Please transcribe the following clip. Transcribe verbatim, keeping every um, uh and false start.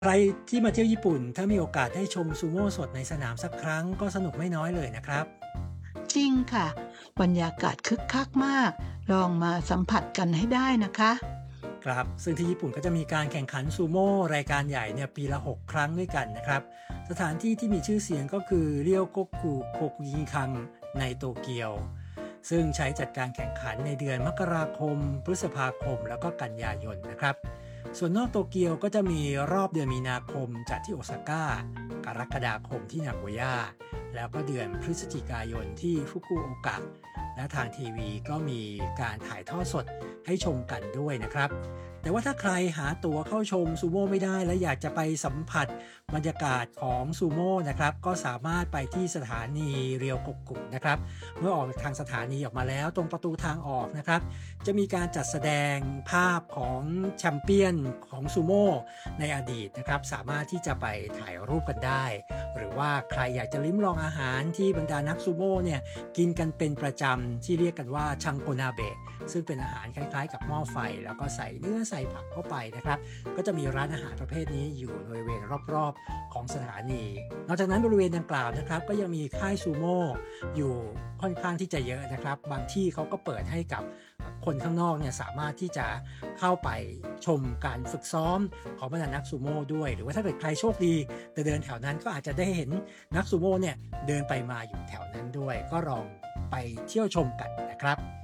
ใครที่มาเที่ยวญี่ปุ่นถ้ามีโอกาสได้ชมซูโม่สดในสนามสักครั้งก็สนุกไม่น้อยเลยนะครับจริงค่ะบรรยากาศคึกคักมากลองมาสัมผัสกันให้ได้นะคะครับซึ่งที่ญี่ปุ่นก็จะมีการแข่งขันซูโม่รายการใหญ่เนี่ยปีละหกครั้งด้วยกันนะครับสถานที่ที่มีชื่อเสียงก็คือเรียวโกกุโคกุยินคังในโตเกียวซึ่งใช้จัดการแข่งขันในเดือนมกราคมพฤษภาคมแล้วก็กันยายนนะครับส่วนนอกโตเกียวก็จะมีรอบเดือนมีนาคมจัดที่โอซาก้ากรกฎาคมที่นาโกย่าแล้วก็เดือนพฤศจิกายนที่ฟุกุโอกะและทางทีวีก็มีการถ่ายทอดสดให้ชมกันด้วยนะครับแต่ว่าถ้าใครหาตั๋วเข้าชมซูโม่ไม่ได้และอยากจะไปสัมผัสบรรยากาศของซูโม่นะครับก็สามารถไปที่สถานีเรียวกกกุนะครับเมื่อออกทางสถานีออกมาแล้วตรงประตูทางออกนะครับจะมีการจัดแสดงภาพของแชมเปี้ยนของซูโม่ในอดีตนะครับสามารถที่จะไปถ่ายรูปกันได้หรือว่าใครอยากจะลิ้มลองอาหารที่บรรดานักซูโม่เนี่ยกินกันเป็นประจำที่เรียกกันว่าชังโกนาเบะซึ่งเป็นอาหารคล้ายๆกับหม้อไฟแล้วก็ใส่เนื้อใส่ผักเข้าไปนะครับก็จะมีร้านอาหารประเภทนี้อยู่บริเวณรอบๆของสถานีนอกจากนั้นบริเวณดังกล่าวนะครับก็ยังมีค่ายซูโม่อยู่ค่อนข้างที่จะเยอะนะครับบางที่เขาก็เปิดให้กับคนข้างนอกเนี่ยสามารถที่จะเข้าไปชมการฝึกซ้อมของบรรดานักซูโม่ด้วยหรือว่าถ้าเกิดใครโชคดีแต่เดินแถวนั้นก็อาจจะได้เห็นนักซูโม่เนี่ยเดินไปมาอยู่แถวนั้นด้วยก็ลองไปเที่ยวชมกันนะครับ